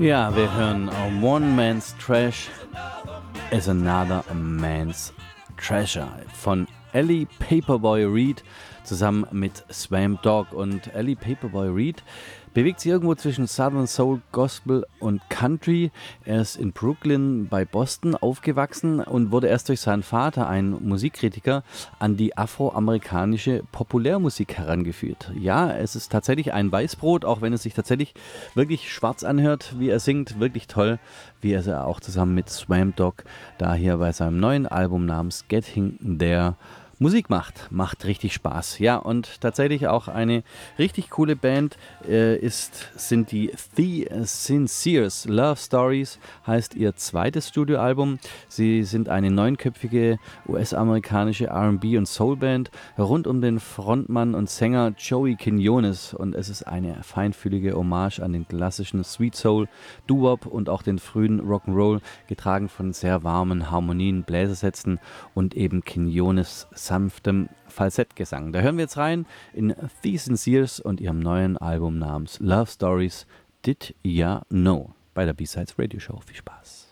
Ja, wir hören One Man's Trash is Another Man's Treasure von Ellie Paperboy Reed zusammen mit Swamp Dogg. Und Ellie Paperboy Reed bewegt sich irgendwo zwischen Southern Soul, Gospel und Country. Er ist in Brooklyn bei Boston aufgewachsen und wurde erst durch seinen Vater, ein Musikkritiker, an die afroamerikanische Populärmusik herangeführt. Ja, es ist tatsächlich ein Weißbrot, auch wenn es sich tatsächlich wirklich schwarz anhört, wie er singt. Wirklich toll, wie er auch zusammen mit Swamp Dogg da hier bei seinem neuen Album namens Getting There Musik macht. Macht richtig Spaß. Ja, und tatsächlich auch eine richtig coole Band sind die The Sinceres. Love Stories heißt ihr zweites Studioalbum. Sie sind eine neunköpfige US-amerikanische R&B- und Soulband rund um den Frontmann und Sänger Joey Quinones. Und es ist eine feinfühlige Hommage an den klassischen Sweet Soul, Doo-Wop und auch den frühen Rock'n'Roll, getragen von sehr warmen Harmonien, Bläsersätzen und eben Quinones sanftem Falsettgesang. Da hören wir jetzt rein in The Sinceres und ihrem neuen Album namens Love Stories. Did Ya Know? Bei der B-Sides Radio Show. Viel Spaß.